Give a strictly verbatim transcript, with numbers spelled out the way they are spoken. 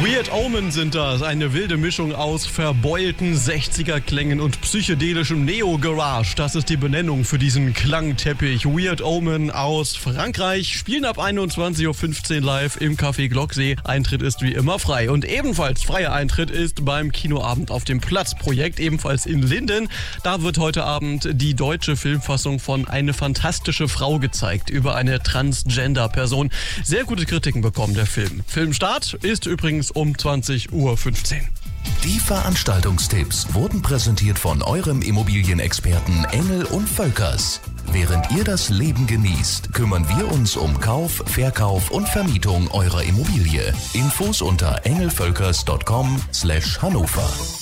Weird Omen sind das, eine wilde Mischung aus verbeulten sechziger-Klängen und psychedelischem Neo-Garage. Das ist die Benennung für diesen Klangteppich. Weird Omen aus Frankreich spielen ab einundzwanzig Uhr fünfzehn live im Café Glocksee. Eintritt ist wie immer frei. Und ebenfalls freier Eintritt ist beim Kinoabend auf dem Platz-Projekt, ebenfalls in Linden. Da wird heute Abend die deutsche Filmfassung von Eine fantastische Frau gezeigt, über eine Transgender-Person. Sehr gute Kritiken bekommen der Film. Filmstart ist übrigens um zwanzig Uhr fünfzehn. Die Veranstaltungstipps wurden präsentiert von eurem Immobilienexperten Engel und Völkers. Während ihr das Leben genießt, kümmern wir uns um Kauf, Verkauf und Vermietung eurer Immobilie. Infos unter engelvölkers punkt com slash Hannover.